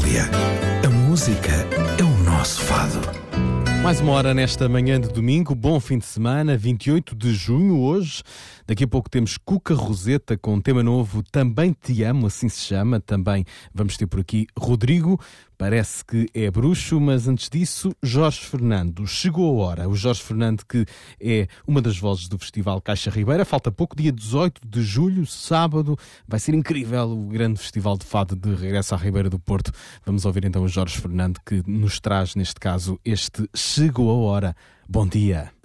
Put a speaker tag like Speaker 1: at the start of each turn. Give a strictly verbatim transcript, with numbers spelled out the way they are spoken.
Speaker 1: Itália. A música é o nosso fado.
Speaker 2: Mais uma hora nesta manhã de domingo, bom fim de semana, vinte e oito de junho hoje. Daqui a pouco temos Cuca Roseta com um tema novo, Também Te Amo, assim se chama. Também vamos ter por aqui Rodrigo, parece que é bruxo, mas antes disso, Jorge Fernando. Chegou a hora. O Jorge Fernando, que é uma das vozes do Festival Caixa Ribeira. Falta pouco, dia dezoito de julho, sábado. Vai ser incrível o grande Festival de Fado de regresso à Ribeira do Porto. Vamos ouvir então o Jorge Fernando, que nos traz, neste caso, este Chegou a Hora. Bom dia.